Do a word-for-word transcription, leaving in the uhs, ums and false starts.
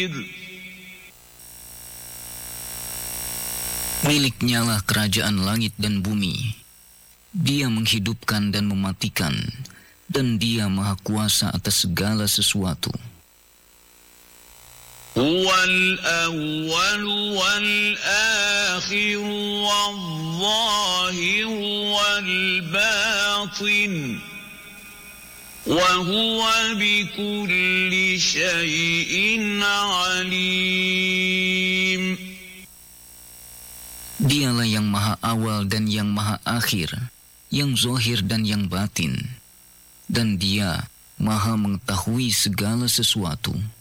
Miliknyalah kerajaan langit dan bumi. Dia menghidupkan dan mematikan, dan Dia Maha Kuasa atas segala sesuatu. Huwal awwal wal akhir wal zahir wal batin, wa huwa bikulli syai'in alim. Dialah yang maha awal dan yang maha akhir, yang zahir dan yang batin, dan Dia maha mengetahui segala sesuatu.